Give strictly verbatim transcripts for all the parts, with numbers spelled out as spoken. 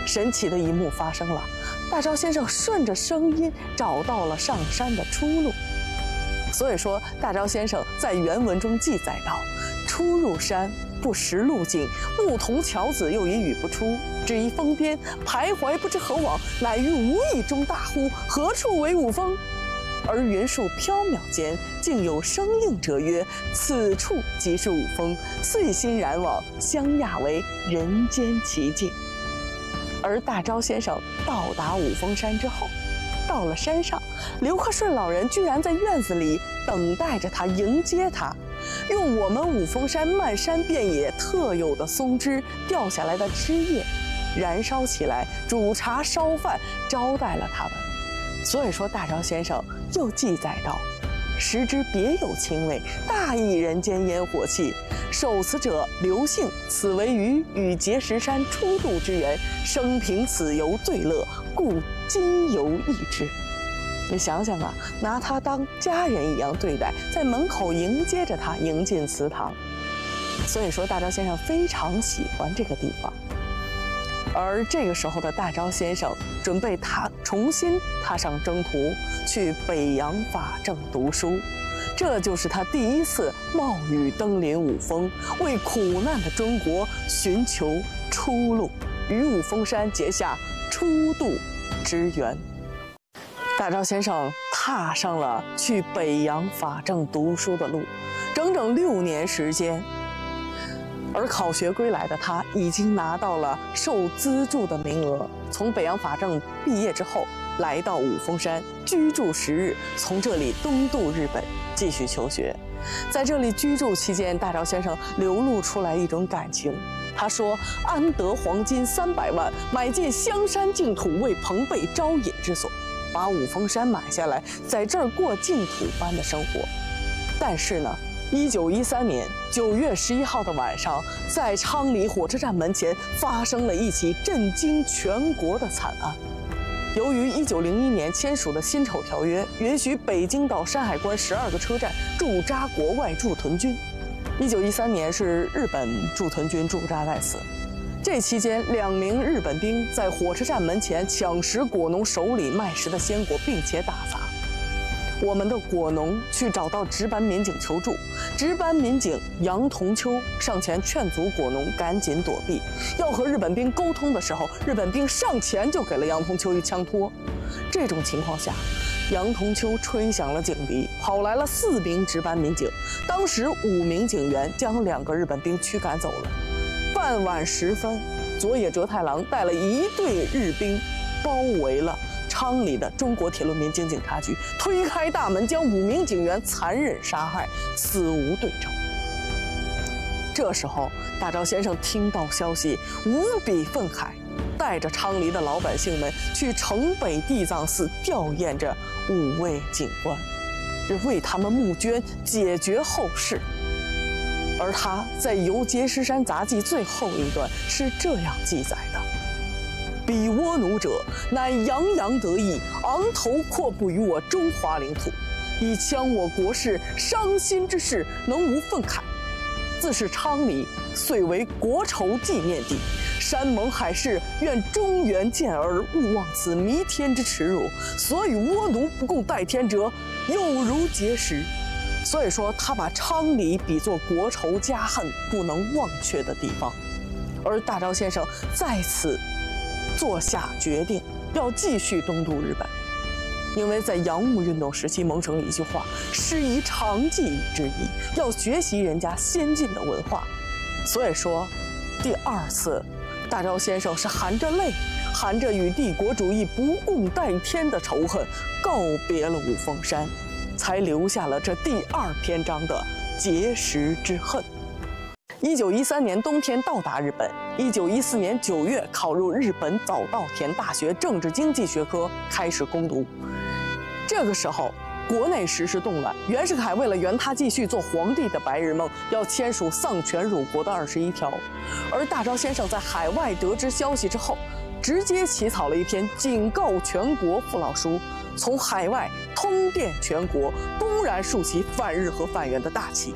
神奇的一幕发生了，大钊先生顺着声音找到了上山的出路。所以说，大钊先生在原文中记载道：“初入山，不识路径，牧童樵子又已语不出，只疑峰巅，徘徊不知何往，乃于无意中大呼：何处为五峰？而云树缥缈间，竟有声应者曰：此处即是五峰。遂欣然往，相讶为人间奇境。”而大钊先生到达五峰山之后，到了山上，刘克顺老人居然在院子里等待着他，迎接他，用我们五峰山漫山遍野特有的松枝掉下来的枝叶，燃烧起来，煮茶烧饭，招待了他们。所以说，大钊先生又记载道：“食之别有清味，大益人间烟火气。受此者刘姓，此为于与碣石山初度之缘，生平此游最乐，故今犹忆之。”你想想啊，拿他当家人一样对待，在门口迎接着他，迎进祠堂。所以说，大钊先生非常喜欢这个地方。而这个时候的大钊先生准备踏重新踏上征途，去北洋法政读书。这就是他第一次冒雨登临五峰，为苦难的中国寻求出路，与五峰山结下初度之缘。大钊先生踏上了去北洋法政读书的路，整整六年时间。而考学归来的他，已经拿到了受资助的名额。从北洋法政毕业之后，来到五峰山居住十日，从这里东渡日本继续求学。在这里居住期间，大钊先生流露出来一种感情。他说：“安得黄金三百万，买进香山净土，为朋辈招引之所。把五峰山买下来，在这儿过净土般的生活。”但是呢，一九一三年九月十一号的晚上，在昌黎火车站门前发生了一起震惊全国的惨案。由于一九零一年签署的辛丑条约，允许北京到山海关十二个车站驻扎国外驻屯军。一九一三年是日本驻屯军驻扎在此。这期间，两名日本兵在火车站门前抢食果农手里卖食的鲜果，并且打砸。我们的果农去找到值班民警求助，值班民警杨同秋上前劝阻果农赶紧躲避。要和日本兵沟通的时候，日本兵上前就给了杨同秋一枪托。这种情况下，杨同秋吹响了警笛，跑来了四名值班民警。当时五名警员将两个日本兵驱赶走了。傍晚时分，佐野哲太郎带了一队日兵，包围了昌黎的中国铁路民警警察局，推开大门，将五名警员残忍杀害，死无对证。这时候，大钊先生听到消息，无比愤慨，带着昌黎的老百姓们去城北地藏寺吊唁着五位警官，为他们募捐，解决后事。而他在《游碣石山杂记》最后一段是这样记载的：“彼倭奴者，乃洋洋得意，昂头阔步于我中华领土，以戕我国事，伤心之事，能无愤慨？自是昌黎，遂为国仇纪念地。山盟海誓，愿中原健儿勿忘此弥天之耻辱。所与倭奴不共戴天者，有如碣石。”所以说，他把昌黎比作国仇家恨不能忘却的地方。而大钊先生在此做下决定，要继续东渡日本，因为在洋务运动时期萌生一句话：“师夷长技之意”，要学习人家先进的文化。所以说，第二次，大钊先生是含着泪，含着与帝国主义不共戴天的仇恨，告别了五峰山，才留下了这第二篇章的碣石之恨。一九一三年冬天到达日本，一九一四年九月考入日本早稻田大学政治经济学科，开始攻读。这个时候，国内时事动乱，袁世凯为了圆他继续做皇帝的白日梦，要签署丧权辱国的二十一条。而大钊先生在海外得知消息之后，直接起草了一篇警告全国父老书，从海外通电全国，公然竖起反日和反袁的大旗。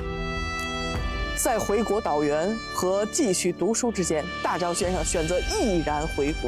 在回国导员和继续读书之间，大钊先生选择毅然回国。